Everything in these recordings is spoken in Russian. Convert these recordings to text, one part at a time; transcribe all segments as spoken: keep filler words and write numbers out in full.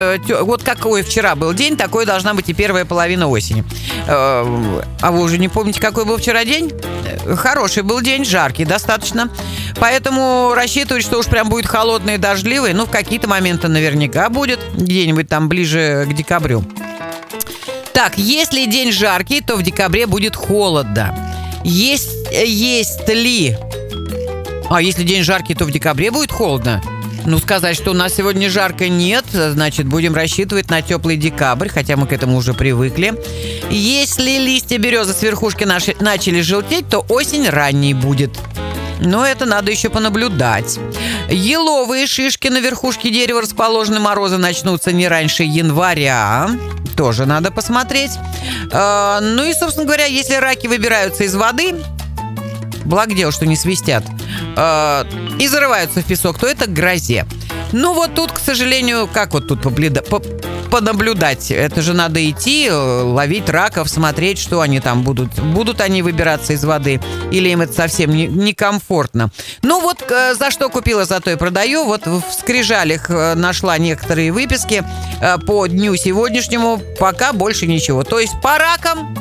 Вот какой вчера был день, такой должна быть и первая половина осени. А вы уже не помните, какой был вчера день? Хороший был день, жаркий достаточно. Поэтому рассчитывать, что уж прям будет холодный и дождливый, ну, в какие-то моменты наверняка будет, где-нибудь там ближе к декабрю. Так, если день жаркий, то в декабре будет холодно. Есть, есть ли... А если день жаркий, то в декабре будет холодно? Ну, сказать, что у нас сегодня жарко, нет. Значит, будем рассчитывать на теплый декабрь, хотя мы к этому уже привыкли. Если листья березы с верхушки наши начали желтеть, то осень ранней будет. Но это надо еще понаблюдать. Еловые шишки на верхушке дерева расположены, морозы начнутся не раньше января. Тоже надо посмотреть. Ну и, собственно говоря, если раки выбираются из воды... Благо дело, что не свистят. Э, и зарываются в песок, то это к грозе. Ну вот тут, к сожалению, как вот тут поблюда- по- понаблюдать? Это же надо идти, ловить раков, смотреть, что они там будут. Будут они выбираться из воды или им это совсем не- некомфортно. Ну вот э, за что купила, за то и продаю. Вот в Скрижалях э, нашла некоторые выписки э, по дню сегодняшнему. Пока больше ничего. То есть по ракам...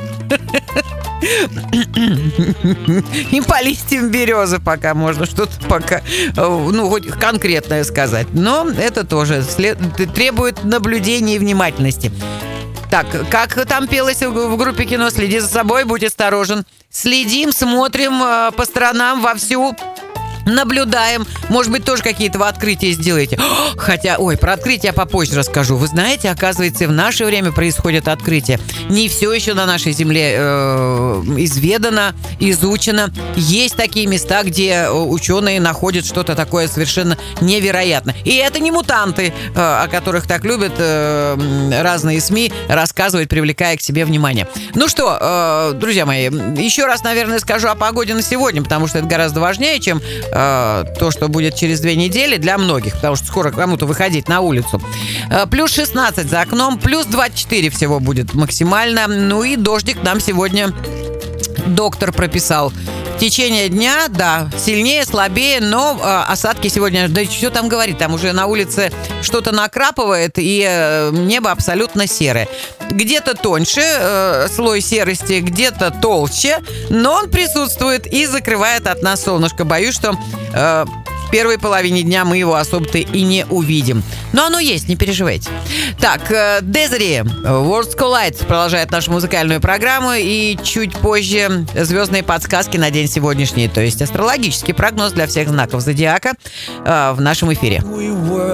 И по листьям березы пока можно что-то пока, ну, хоть конкретное сказать. Но это тоже след... требует наблюдения и внимательности. Так, как там пелось в группе кино «Следи за собой, будь осторожен». Следим, смотрим э, по сторонам вовсю. Наблюдаем. Может быть, тоже какие-то вы открытия сделаете. Хотя, ой, про открытия я попозже расскажу. Вы знаете, оказывается, в наше время происходят открытия. Не все еще на нашей земле э, изведано, изучено. Есть такие места, где ученые находят что-то такое совершенно невероятное. И это не мутанты, э, о которых так любят э, разные СМИ рассказывать, привлекая к себе внимание. Ну что, э, друзья мои, еще раз, наверное, скажу о погоде на сегодня, потому что это гораздо важнее, чем то, что будет через две недели для многих, потому что скоро кому-то выходить на улицу. Плюс шестнадцать за окном, плюс двадцать четыре всего будет максимально. Ну и дождик нам сегодня доктор прописал. В течение дня, да, сильнее, слабее, но э, осадки сегодня... Да что там говорить, там уже на улице что-то накрапывает, и э, небо абсолютно серое. Где-то тоньше э, слой серости, где-то толще, но он присутствует и закрывает от нас солнышко. Боюсь, что... Э, В первой половине дня мы его особо-то и не увидим. Но оно есть, не переживайте. Так, Дезери, Worlds Collide продолжает нашу музыкальную программу. И чуть позже звездные подсказки на день сегодняшний. То есть астрологический прогноз для всех знаков зодиака в нашем эфире.